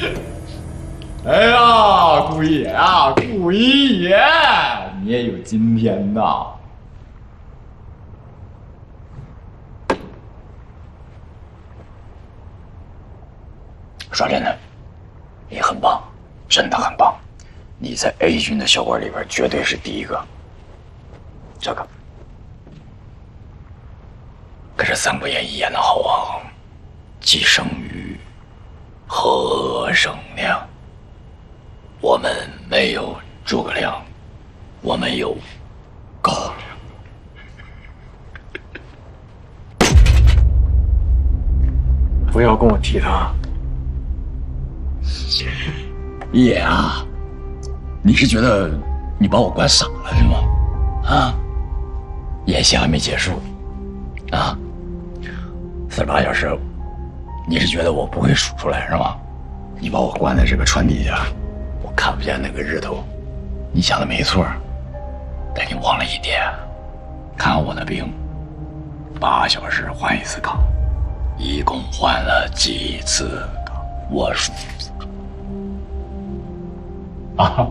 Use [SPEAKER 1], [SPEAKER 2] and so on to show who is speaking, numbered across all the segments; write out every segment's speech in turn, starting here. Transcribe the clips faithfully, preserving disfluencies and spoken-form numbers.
[SPEAKER 1] 哎呀，顾一爷啊，顾一爷，你也有今天呐！说真的，你很棒，真的很棒。你在 A 军的小馆里边绝对是第一个。这个，可是《三国演义》演的好啊，既生瑜，何生亮？我们没有诸葛亮，我们有高亮。
[SPEAKER 2] 不要跟我提他。
[SPEAKER 1] 爷啊，你是觉得你把我惯傻了是吗？啊，演戏还没结束啊，四十八小时，你是觉得我不会数出来是吗？你把我关在这个船底下，我看不见那个日头。你想的没错，但你忘了一点，看我的病，八小时换一次岗，一共换了几次岗？我数啊，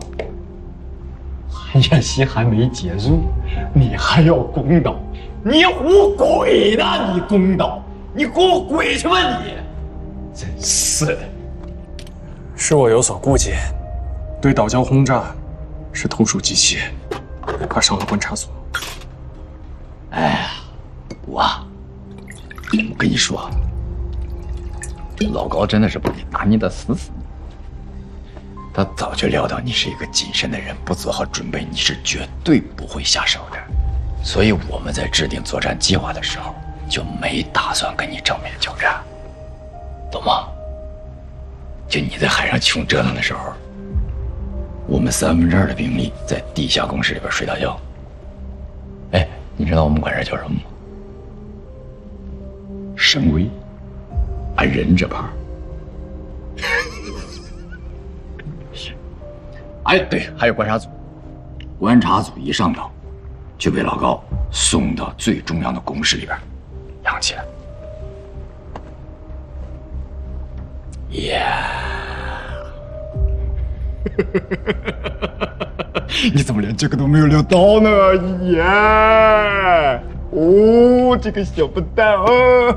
[SPEAKER 1] 演戏还没结束，你还要公道？你唬鬼呢？你公道？你唬鬼去吧你！真是的。
[SPEAKER 2] 是我有所顾忌，对岛礁轰炸是投鼠忌器，怕伤了观察所。
[SPEAKER 1] 哎呀，我，我跟你说，老高真的是把你拿捏的死死的。他早就料到你是一个谨慎的人，不做好准备，你是绝对不会下手的。所以我们在制定作战计划的时候，就没打算跟你正面交战，懂吗？就你在海上穷折腾的时候，我们三分之二的兵力在地下工事里边睡大觉。哎，你知道我们管这叫什么吗？神威，按忍者牌。哎，对，还有观察组，观察组一上岛，就被老高送到最重要的工事里边养起来。耶、yeah ！你怎么连这个都没有料到呢？耶、yeah ！哦，这个小笨蛋哦！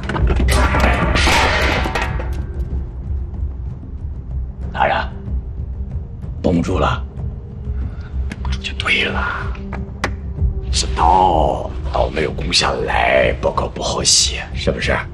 [SPEAKER 1] 哪人？绷不住了，绷不住就对了。是刀，刀没有攻下来，报告不好写，是不是？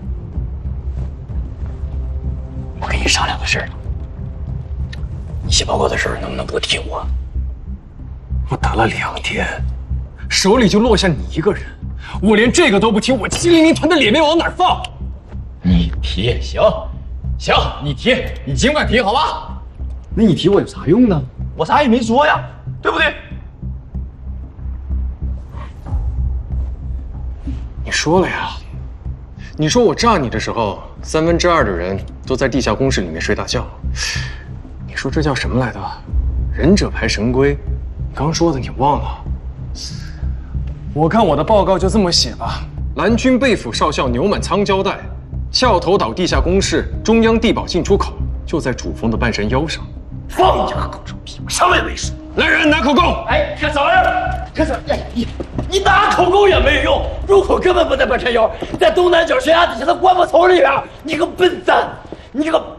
[SPEAKER 1] 我跟你商量个事儿，你写报告的时候能不能不提我？
[SPEAKER 2] 我打了两天，手里就落下你一个人，我连这个都不提，我七零零团的脸面往哪儿放？
[SPEAKER 1] 你提，行，行，你提，你尽管提，好吧？那你提我有啥用呢？我啥也没说呀，对不对？
[SPEAKER 2] 你说了呀，你说我炸你的时候，三分之二的人都在地下工事里面睡大觉。你说这叫什么来着？忍者牌神龟。刚说的你忘了？我看我的报告就这么写吧。蓝军被俘少校牛满仓交代，翘头岛地下工事中央地堡进出口就在主峰的半山腰上。
[SPEAKER 1] 放你这个狗臭屁！我上来没说。
[SPEAKER 2] 来人，拿口供！
[SPEAKER 1] 哎，可嫂儿，可嫂，哎，你你拿口供也没用，入口根本不在半山腰，在东南角悬崖底下的灌木丛里边。你个笨蛋，你个。